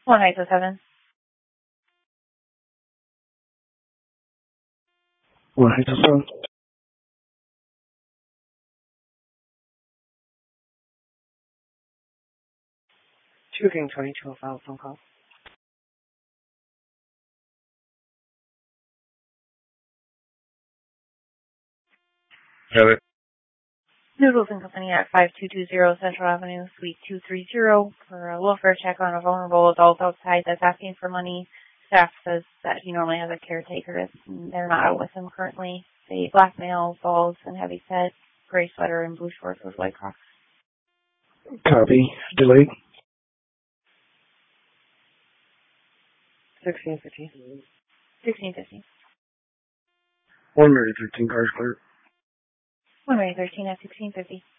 1-807. 1-807. King 2205 phone call. Have it. Noodles and Company at 5220 Central Avenue, Suite 230, for a welfare check on a vulnerable adult outside that's asking for money. Staff says that he normally has a caretaker. They're not out with him currently. They black male, balls, and heavy set, gray sweater, and blue shorts with white Crocs. Copy. Delayed. 1650. 1650. 1-13 cars clear. 1-13 at 1650.